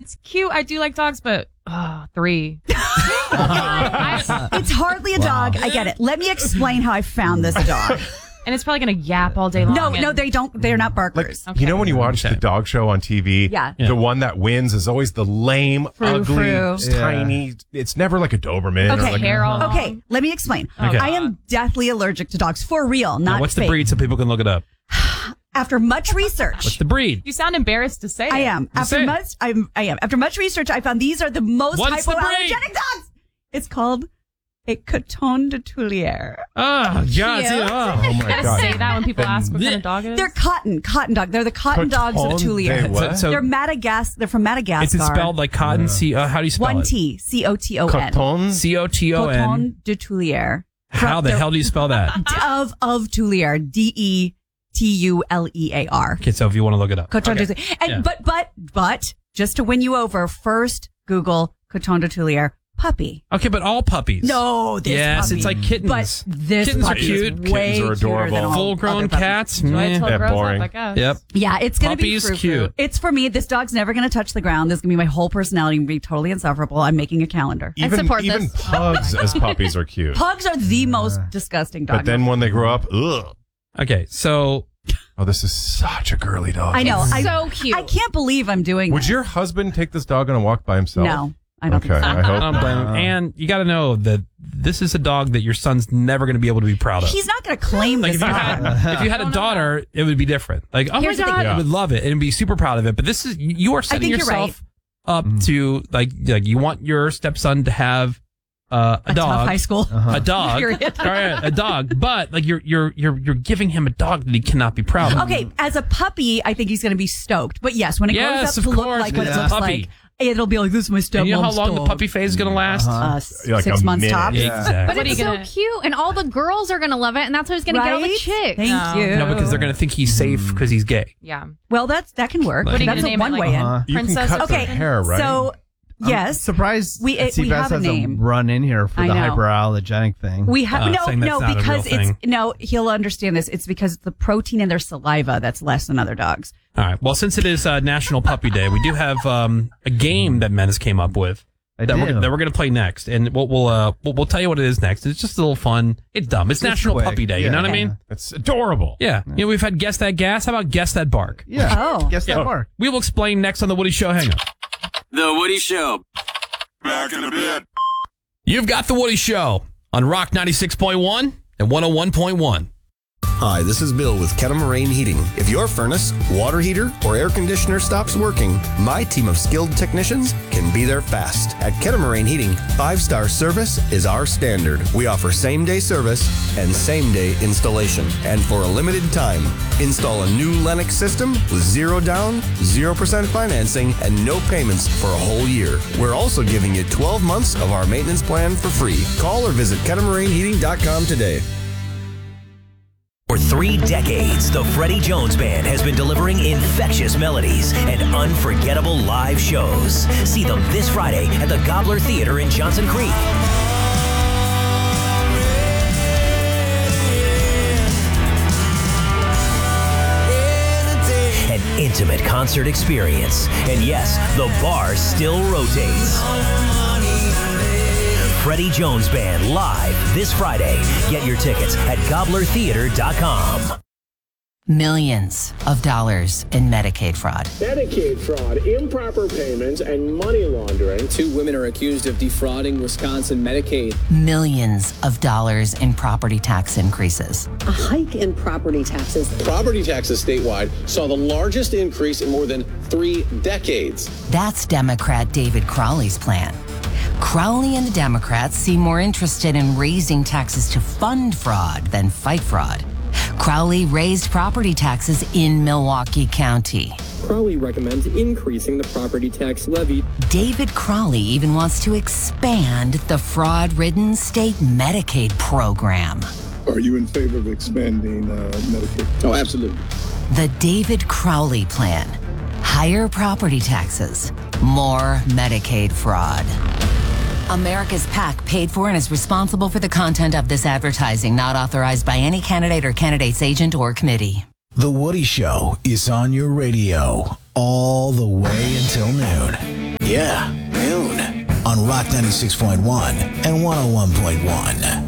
It's cute. I do like dogs, but 3. It's hardly a dog. I get it. Let me explain how I found this dog. And it's probably going to yap all day long. No, they don't. They're not barkers. You know when you watch the dog show on TV? Yeah. The one that wins is always the lame, ugly, tiny. It's never like a Doberman. Okay, or like hair all Okay, let me explain. Okay. I am deathly allergic to dogs for real, not Now, what's fake. the breed so people can look it up? After much research, What's the breed? You sound embarrassed to say it. I am. say it. I am. After much research, I found these are the most What's the breed? hypoallergenic dogs. It's called a Coton de Tuileries. Oh, God. Cute. Oh, oh my Gotta God. say that when people ask what kind of dog it is. They're cotton dog. They're the cotton dogs of Coton Tuileries. de what? So- They're Madagascar. They're from Madagascar. Is it spelled like cotton? How do you spell one it? T, Coton. Coton? Coton. Coton de Tuileries. How the hell do you spell that? Of Tuileries. Detulear. Okay, so if you want to look it up. Coton de Okay. Tuileries. And Yeah. but just to win you over, first Google Coton de Tuileries puppy. Okay, but all puppies. No, this Yes, puppy. it's like kittens. But this Kittens are puppy cute. is way Kittens are cuter adorable. than all Full-grown other puppies. cats. Wait Meh. till it Yeah, grows boring. up, I guess. Yep. Yeah, it's going to be Puppy's frou-frou. cute. It's for me. This dog's never going to touch the ground. This is going to be my whole personality and be totally insufferable. I'm making a calendar. Even support even this. pugs as puppies are cute. Pugs are the most disgusting dog. But then when they grow up, ugh. Okay, so Oh, this is such a girly dog. I know. So cute. I can't believe I'm doing Would this. your husband take this dog on a walk by himself? No, I don't Okay, think so. I hope I don't blame him. And you got to know that this is a dog that your son's never going to be able to be proud of. He's not going to claim Like this if you dog. had a daughter, it would be different. Like, oh Here's my the God, thing. I would love it and be super proud of it. But this is, you are setting think you're yourself up to like you want your stepson to have a dog, tough high school. a dog, Period. all right, a dog. But like you're giving him a dog that he cannot be proud of. Okay, as a puppy, I think he's going to be stoked. But yes, when it Yes, grows up of to look course, like what it it's a looks puppy. like, it'll be like, this is my stepmom's And you know how long dog. the puppy phase is going to last? Like 6 a months minute. tops. Yeah. Exactly. But What are it's you so gonna- cute, and all the girls are going to love it, and that's how he's going to get all the Right? chicks. Thank No. you. No, because they're going to think he's safe because he's gay. Yeah. Well, that can work. What are you That's gonna a name it, one like, way in. You can Princess cut or their Okay, hair, right? so yes, Surprised We Seabass have a hasn't name. run in here for I the know. hyperallergenic thing. we have saying that's no not a because real it's thing. no. He'll understand this. It's because the protein in their saliva that's less than other dogs. All right. Well, since it is National Puppy Day, we do have a game that Menace came up with that we're going to play next, and we'll tell you what it is next. It's just a little fun. It's dumb. It's Just National quick. Puppy Day. You Yeah. know what I mean? It's adorable. Yeah. You know, we've had Guess That Gas. How about Guess That Bark? Yeah. Oh. Guess that mark. We will explain next on The Woody Show. Hang on. The Woody Show. Back in a bit. You've got The Woody Show on Rock 96.1 and 101.1. Hi, this is Bill with Catamaran Heating. If your furnace, water heater, or air conditioner stops working, my team of skilled technicians can be there fast. At Catamaran Heating, 5-star service is our standard. We offer same-day service and same-day installation. And for a limited time, install a new Lennox system with 0 down, 0% financing, and no payments for a whole year. We're also giving you 12 months of our maintenance plan for free. Call or visit catamaranheating.com today. For 3 decades, the Freddie Jones Band has been delivering infectious melodies and unforgettable live shows. See them this Friday at the Gobbler Theater in Johnson Creek. An intimate concert experience. And yes, the bar still rotates. Freddie Jones Band live this Friday. Get your tickets at gobblertheater.com. Millions of dollars in Medicaid fraud. Medicaid fraud, improper payments, and money laundering. 2 women are accused of defrauding Wisconsin Medicaid. Millions of dollars in property tax increases. A hike in property taxes. Property taxes statewide saw the largest increase in more than 3 decades. That's Democrat David Crowley's plan. Crowley and the Democrats seem more interested in raising taxes to fund fraud than fight fraud. Crowley raised property taxes in Milwaukee County. Crowley recommends increasing the property tax levy. David Crowley even wants to expand the fraud-ridden state Medicaid program. Are you in favor of expanding Medicaid? Oh, absolutely. The David Crowley plan. Higher property taxes, more Medicaid fraud. America's PAC paid for and is responsible for the content of this advertising, not authorized by any candidate or candidate's agent or committee. The Woody Show is on your radio all the way until noon. Yeah, noon. On Rock 96.1 and 101.1.